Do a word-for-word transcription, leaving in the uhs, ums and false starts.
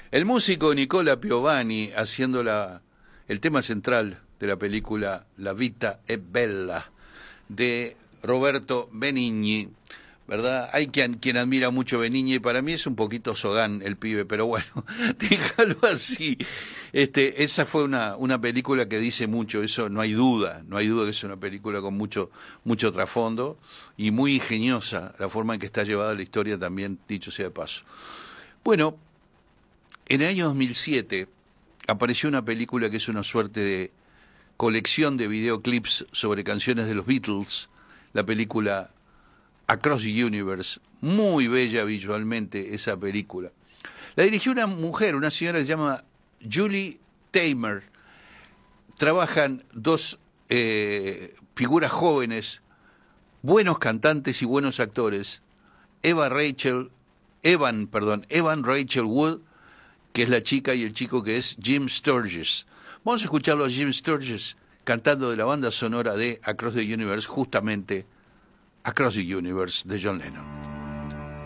El músico Nicola Piovani haciendo la, el tema central de la película La vita è bella de Roberto Benigni, ¿verdad? Hay quien, quien admira mucho Benigni y para mí es un poquito Sogán el pibe, pero bueno, déjalo así. Este, esa fue una, una película que dice mucho, eso no hay duda, no hay duda que es una película con mucho, mucho trasfondo y muy ingeniosa la forma en que está llevada la historia también, dicho sea de paso. Bueno, en el año dos mil siete apareció una película que es una suerte de colección de videoclips sobre canciones de los Beatles, la película Across the Universe, muy bella visualmente esa película. La dirigió una mujer, una señora que se llama Julie Taymor. Trabajan dos eh, figuras jóvenes, buenos cantantes y buenos actores, Eva Rachel, Evan, perdón, Evan Rachel Wood, que es la chica, y el chico que es Jim Sturgess. Vamos a escucharlo a Jim Sturgess cantando de la banda sonora de Across the Universe, justamente Across the Universe de John Lennon.